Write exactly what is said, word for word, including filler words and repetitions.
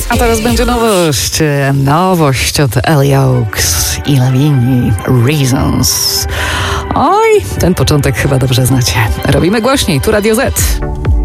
A teraz będzie nowość. Nowość od Ellie Oaks i Lavigne, Reasons. Oj, ten początek chyba dobrze znacie. Robimy głośniej, tu Radio Z.